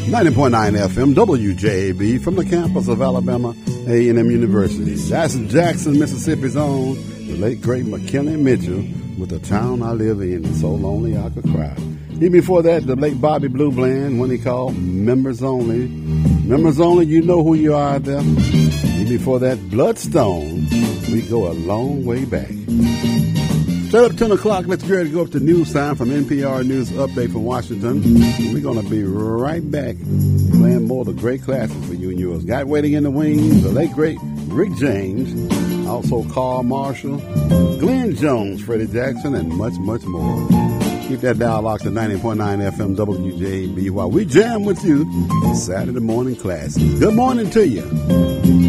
90.9 FM, WJAB, from the campus of Alabama A&M University. That's Jackson, Mississippi's own, the late great McKinley Mitchell, with the town I live in, so lonely I could cry. Even before that, the late Bobby Blue Bland, when he called Members Only. Members Only, you know who you are there. Even before that, Bloodstone, we go a long way back. Straight up 10 o'clock, let's get ready to go up to news time from NPR News Update from Washington. We're going to be right back playing more of the great classics for you and yours. Got waiting in the wings, the late great Rick James, also Carl Marshall, Glenn Jones, Freddie Jackson, and much, much more. Keep that dial locked to 90.9 FM WJAB while we jam with you Saturday morning classics. Good morning to you.